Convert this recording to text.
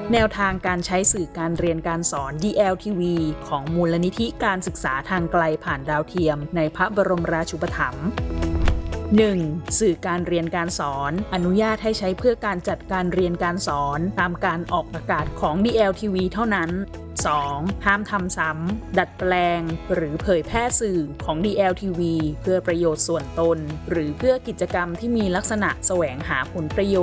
แนวทางการใช้สื่อการเรียนการสอน DLTV ของมูลนิธิการศึกษาทางไกลผ่านดาวเทียมในพระบรมราชูปถัมภ์ 1. สื่อการเรียนการสอนอนุญาตให้ใช้เพื่อการจัดการเรียนการสอนตามการออกอากาศของ DLTV เท่านั้น 2. ห้ามทำซ้ำดัดแปลงหรือเผยแพร่สื่อของ DLTV เพื่อประโยชน์ส่วนตนหรือเพื่อกิจกรรมที่มีลักษณะแสวงหาผลประโยชน์